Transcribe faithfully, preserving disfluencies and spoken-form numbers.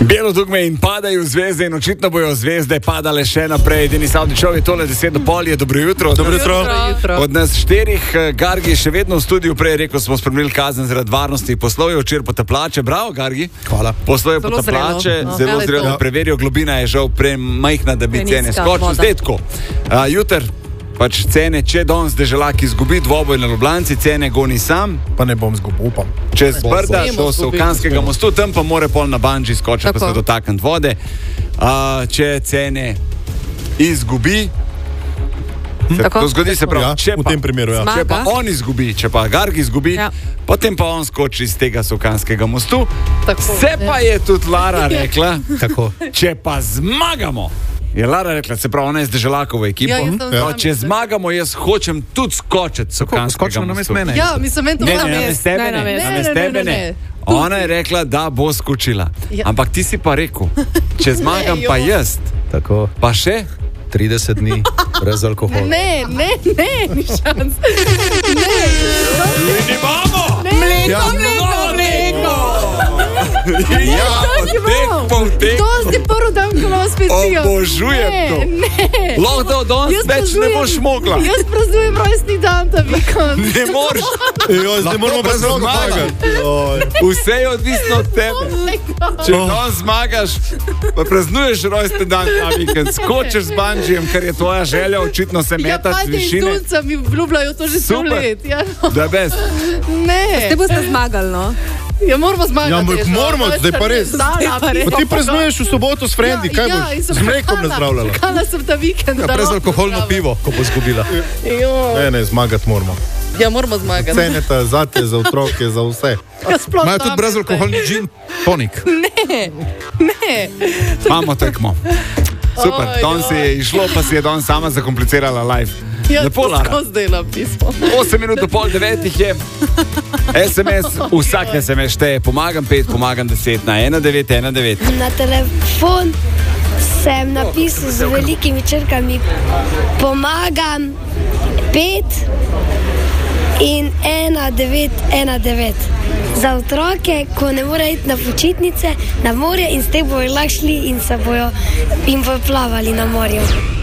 Belo dugme in padajo zvezde in očitno bojo zvezde padale še naprej. Denis Avdićov je tole deset do pol, je dobro jutro. Dobro jutro. jutro. Od nas štirih, Gargi je še vedno v studiu, prej rekel, smo spremljali kazen zaradi varnosti. Poslal je včeraj potapljače, bravo Gargi. Hvala. Poslal je Zelo potapljače, zrelo. zelo Ja, zrelo, to. preverijo, globina je žal premajhna, da bi Prenizka cene skočile. voda. Zdaj tako, uh, jutr, pač cene, če danes Deželak izgubi dvoboj na Ljubljanci, cene goni sam. Pa ne bom zgubil, upam. Čez Brda Smemo do izgubiti. Savkanskega mostu, tam pa more pol na banji skočiti, pa Tako. se dotakniti vode. Uh, če cene izgubi, se Tako. to zgodi, se pravi, Ja, če, v pa, tem primeru, ja. Zmaga. če pa on izgubi, če pa Gargi izgubi, Ja. potem pa on skoči iz tega Savkanskega mostu. Tako, Se pa je tudi Lara rekla, Tako. če pa zmagamo. Je Lara rekla, se pravi, ona je z Deželakovo ekipo. Ja, jaz sem No, z če vami. zmagamo, jaz hočem tudi skočiti s Savkanskega skočimo namesto mostu. mene. Ja, mislim, meni to Ne, mora ne, biti. namesto tebe Ne, ne, ne, namesto ne, tebe ne, ne. ne. Ona je rekla, da bo skočila. Ja. Ampak ti si pa rekel, če zmagam, Ne, pa jo. jaz. Tako. Pa še? trideset dni brez alkohola. Ne, ne, ne, ni šans. Ne, Imamo! mleko, Ja. mleko, mleko. Ja, tek po tek. To si prvi dan, ko vas pestijo. Obožujem Ne, to. Ne, Lahko da od danes Jaz več ne praznujem- boš mogla. Jaz praznujem rojstni dan ta vikend. Ne moreš. Jo, zdaj moramo pa brez roka zmagati. pomagati. Joj. Vse je odvisno od tebe. Če danes zmagaš, pa praznuješ rojsten dan ta vikend, skočiš z banžijem, ker je tvoja želja očitno se Ja, metati z pajte in višine. tunca mi obljubljajo to že sto Super. let. Ja, no. Da bez. Ne, Te boste zmagali, no? ja, moramo zmagati. Ja, ampak jaz, no, moramo, to je zdaj pa res. Zdaj pa res. Pa ti praznuješ v soboto s frendi, kaj ja, boš? in sem Z mlekom čakala, nazdravljala. Čakala sem ta vikend. da lahko zdravim. ko bo zgubila. Jo, Ne, ne, zmagati moramo. Ja, moramo zmagati. Cenete zate, za otroke, za vse. Ja, sploh Imajo tudi zame. brezalkoholni gin tonik. Ne, ne. Imamo tekmo. Super, Oj, danes si joj. je išlo, pa si je danes sama zakomplicirala live. Ja, Lepo, to Lara. skozi delam pismo. osem minut do pol devetih je. S M S, vsak S M S šteje. Pomagam pet, pomagam deset na ena devet ena devet. Na telefon sem napisal z velikimi črkami: pomagam pet in ena devet ena devet. Za otroke, ko ne morejo iti na počitnice, na morje in s tem bojo lahko šli in se bojo in bojo plavali na morju.